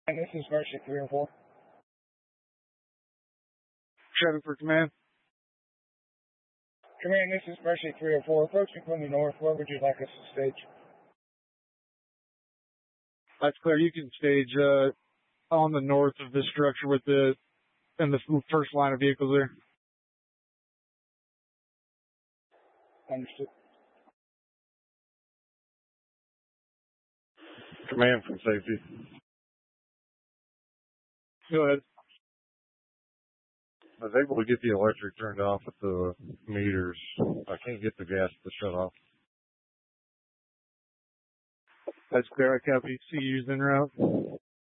And this is Mercy 304. Chevy for command. Command, this is Mercy 304. Approaching from the north. Where would you like us to stage? That's clear. You can stage on the north of this structure with the first line of vehicles there. Understood. Command from safety. Go ahead. I was able to get the electric turned off at the meters. I can't get the gas to shut off. That's clear. I copy. CU's en route.